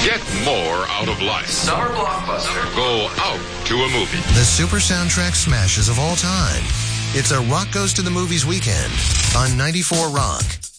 Get more out of life. Summer blockbuster. Go out to a movie. The super soundtrack smashes of all time. It's a Rock Goes to the Movies weekend on 94 Rock.